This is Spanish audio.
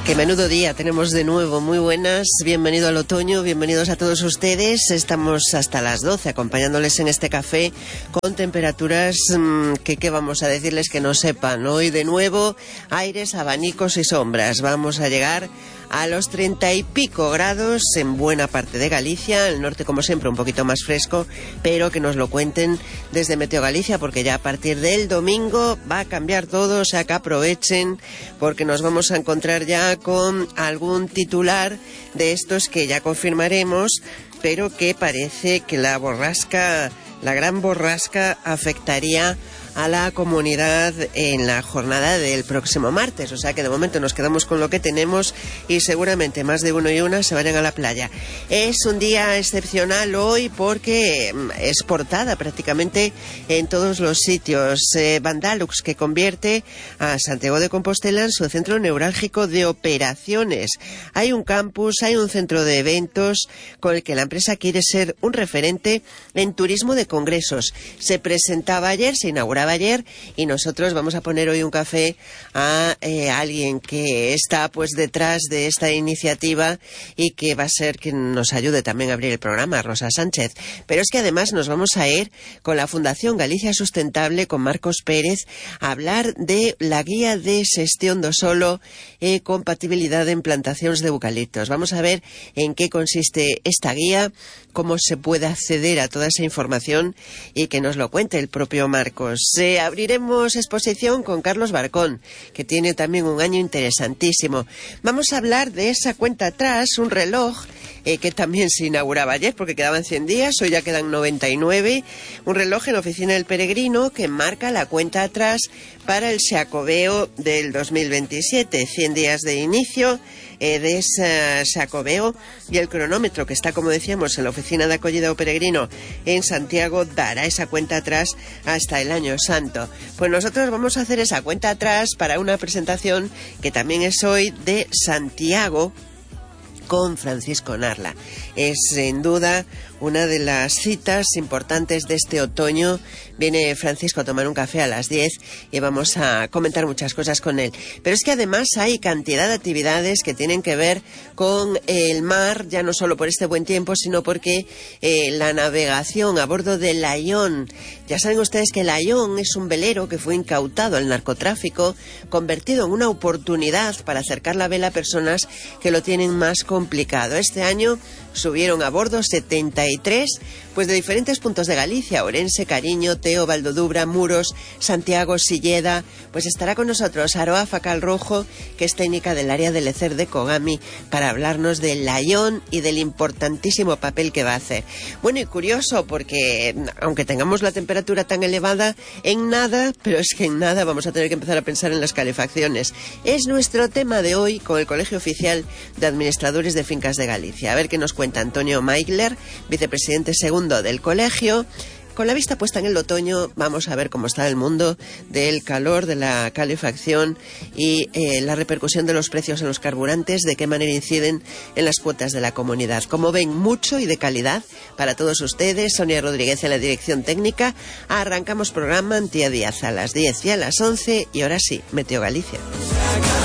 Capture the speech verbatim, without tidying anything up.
Qué menudo día tenemos de nuevo, muy buenas, bienvenido al otoño, bienvenidos a todos ustedes. Estamos hasta las doce acompañándoles en este café con temperaturas mmm, que qué vamos a decirles que no sepan. Hoy de nuevo aires, abanicos y sombras. Vamos a llegar a los treinta y pico grados en buena parte de Galicia, el norte como siempre un poquito más fresco, pero que nos lo cuenten desde Meteo Galicia, porque ya a partir del domingo va a cambiar todo, o sea que aprovechen porque nos vamos a encontrar ya con algún titular de estos que ya confirmaremos, pero que parece que la borrasca, la gran borrasca afectaría a la comunidad en la jornada del próximo martes, o sea que de momento nos quedamos con lo que tenemos y seguramente más de uno y una se vayan a la playa. Es un día excepcional hoy porque es portada prácticamente en todos los sitios. Eh, Vandalux, que convierte a Santiago de Compostela en su centro neurálgico de operaciones. Hay un campus, hay un centro de eventos con el que la empresa quiere ser un referente en turismo de congresos. Se presentaba ayer, se inauguraba ayer y nosotros vamos a poner hoy un café a eh, alguien que está pues detrás de esta iniciativa y que va a ser quien nos ayude también a abrir el programa, Rosa Sánchez. Pero es que además nos vamos a ir con la Fundación Galicia Sustentable, con Marcos Pérez, a hablar de la guía de xestión do solo e compatibilidad en plantacións de eucaliptos. Vamos a ver en qué consiste esta guía, cómo se puede acceder a toda esa información y que nos lo cuente el propio Marcos. Eh, abriremos exposición con Carlos Barcón, que tiene también un año interesantísimo. Vamos a hablar de esa cuenta atrás, un reloj eh, que también se inauguraba ayer porque quedaban cien días, hoy ya quedan noventa y nueve. Un reloj en la oficina del Peregrino que marca la cuenta atrás para el Xacobeo del dos mil veintisiete, cien días de inicio eh, de ese Xacobeo, y el cronómetro que está, como decíamos, en la oficina de acogida o Peregrino en Santiago dará esa cuenta atrás hasta el año santo. Pues nosotros vamos a hacer esa cuenta atrás para una presentación que también es hoy de Santiago con Francisco Narla. Es sin duda una de las citas importantes de este otoño. Viene Francisco a tomar un café a las diez y vamos a comentar muchas cosas con él. Pero es que además hay cantidad de actividades que tienen que ver con el mar, ya no solo por este buen tiempo, sino porque eh, la navegación a bordo del Laión. Ya saben ustedes que el Laión es un velero que fue incautado al narcotráfico, convertido en una oportunidad para acercar la vela a personas que lo tienen más complicado. Este año subieron a bordo setenta y tres, pues de diferentes puntos de Galicia: Orense, Cariño, Teo, Valdodubra, Muros, Santiago, Silleda. Pues estará con nosotros Aroa Facal Rojo, que es técnica del área de Lecer de Kogami, para hablarnos del Laión y del importantísimo papel que va a hacer. Bueno, y curioso porque aunque tengamos la temperatura tan elevada, en nada, pero es que en nada vamos a tener que empezar a pensar en las calefacciones. Es nuestro tema de hoy con el Colegio Oficial de Administradores de Fincas de Galicia. A ver qué nos cuenta Antonio Maigler, vicepresidente segundo del colegio. Con la vista puesta en el otoño, vamos a ver cómo está el mundo del calor, de la calefacción y eh, la repercusión de los precios en los carburantes, de qué manera inciden en las cuotas de la comunidad. Como ven, mucho y de calidad para todos ustedes. Sonia Rodríguez en la dirección técnica. Arrancamos programa. Antía Díaz a las diez y a las once. Y ahora sí, Meteo Galicia.